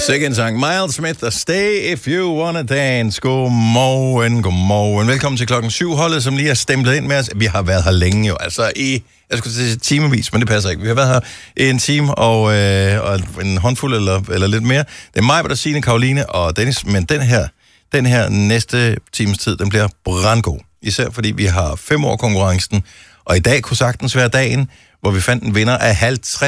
Sikke en sang. Miles Smith og Stay If You Wanna Dance. Godmorgen. Velkommen til klokken 7 holdet, som lige er stemplet ind med os. Vi har været her længe jo, altså jeg skulle sige timevis, men det passer ikke. Vi har været her i en time og en håndfuld eller lidt mere. Det er mig, der Signe, Karoline og Dennis, men den her næste times tid, den bliver brandgod. Især fordi vi har 5 år konkurrencen, og i dag kunne sagtens være dagen, hvor vi fandt en vinder af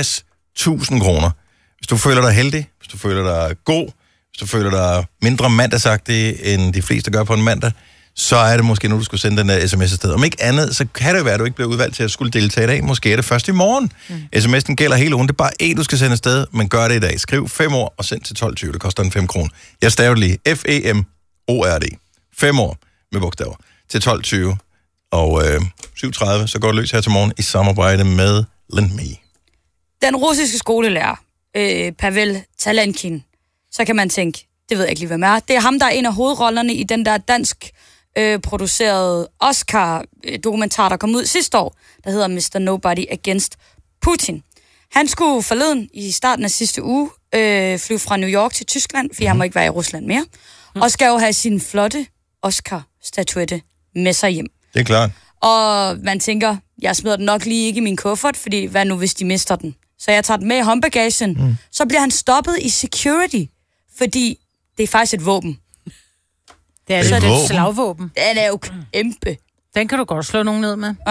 50.000 kroner. Hvis du føler dig heldig, hvis du føler dig god, hvis du føler dig mindre mandagsagtig, end de fleste gør på en mandag, så er det måske nu, du skulle sende den der sms afsted. Om ikke andet, så kan det jo være, at du ikke bliver udvalgt til at skulle deltage i dag. Måske er det først i morgen. SMS'en gælder hele ugen. Det er bare en, du skal sende afsted, men gør det i dag. Skriv 5 år og send til 12.20. Det koster en 5 kroner. Jeg staver lige FEMORD. 5 år med bogstaver til 12.20. Og 7.30, så går det løs her til morgen i samarbejde med Lendme. Den russiske skolelærer, Pavel Talankin, så kan man tænke, det ved jeg ikke lige, hvem er. Det er ham, der er en af hovedrollerne i den der dansk producerede Oscar-dokumentar, der kom ud sidste år, der hedder Mr. Nobody Against Putin. Han skulle forleden i starten af sidste uge flyve fra New York til Tyskland, fordi han må ikke være i Rusland mere, og skal jo have sin flotte Oscar-statuette med sig hjem. Det er klart. Og man tænker, jeg smider den nok lige ikke i min kuffert, fordi hvad nu, hvis de mister den? Så jeg tager den med i håndbagagen. Så bliver han stoppet i security, fordi det er faktisk et våben. Det er et slagvåben. Den er jo kæmpe. Den kan du godt slå nogen ned med.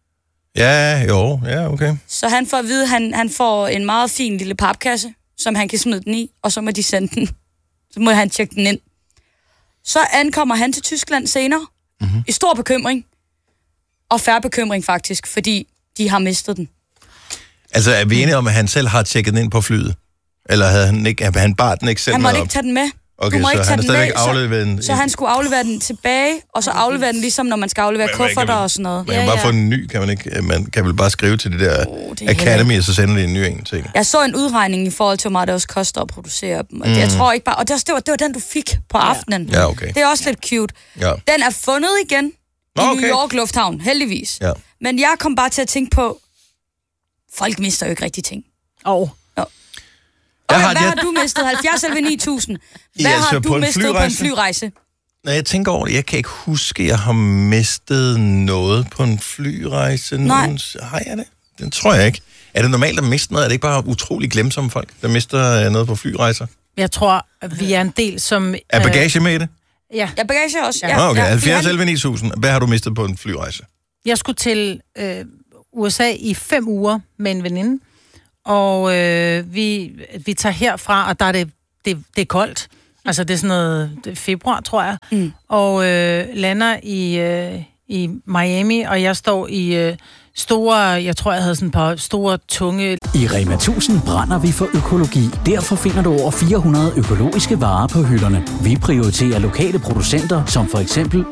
Ja. Ja, okay. Så han får at vide, at han får en meget fin lille papkasse, som han kan smide den i, og så må de sende den. Så må han tjekke den ind. Så ankommer han til Tyskland senere, i stor bekymring, og færre bekymring faktisk, fordi de har mistet den. Altså, er vi enige om, at han selv har tjekket den ind på flyet? Eller havde han bar den ikke selv Han med måtte op? ikke tage den med. Okay, så han er stadigvæk afleveret den. Så han skulle aflevere den tilbage, og så aflevere den ligesom, når man skal aflevere kufferter og sådan noget. Man kan bare få en ny, kan man ikke? Man kan vel bare skrive til det der Academy, og så sender de en ny en ting. Jeg så en udregning i forhold til, hvor meget det også koster at producere dem. Og jeg tror ikke bare... Og det var den, du fik på aftenen. Ja, okay. Det er også lidt cute. Ja. Den er fundet igen i New York Lufthavn, heldigvis. Ja. Men jeg kom bare til at tænke på, folk mister jo ikke rigtig ting. Hvad har du mistet? 70 eller 9000? Hvad har du mistet på en flyrejse? Når jeg tænker over det, jeg kan ikke huske, at jeg har mistet noget på en flyrejse. Nej. Har jeg det? Det tror jeg ikke. Er det normalt at miste noget? Er det ikke bare utrolig glemsomme folk, der mister noget på flyrejser? Jeg tror, at vi er en del, som... Er bagage med i det? Ja. Ja, bagage også. Ja. Okay, 70 eller 9000. Hvad har du mistet på en flyrejse? Jeg skulle til USA i 5 uger med en veninde. Og vi tager herfra, og der er det er koldt. Altså, det er sådan noget februar, tror jeg. Og lander i Miami, og jeg står i store, jeg tror, jeg havde sådan et par store, tunge... I Rema 1000 brænder vi for økologi. Derfor finder du over 400 økologiske varer på hylderne. Vi prioriterer lokale producenter, som for eksempel